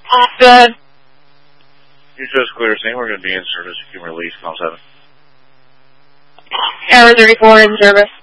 Good. You just clear scene. We're going to be in service. You can release. Call 7. Error 34 in service.